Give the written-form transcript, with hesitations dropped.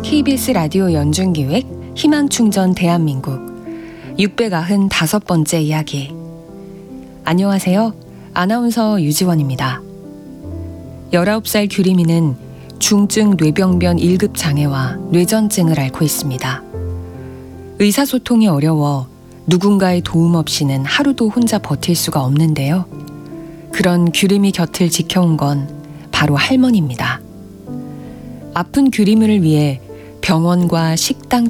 KBS 라디오 연중기획 희망충전 대한민국 695번째 이야기. 안녕하세요. 아나운서 유지원입니다. 19살 규림이는 중증 뇌병변 1급 장애와 뇌전증을 앓고 있습니다. 의사소통이 어려워 누군가의 도움 없이는 하루도 혼자 버틸 수가 없는데요. 그런 규림이 곁을 지켜온 건 바로 할머니입니다. 아픈 규림이를 위해 병원과 식당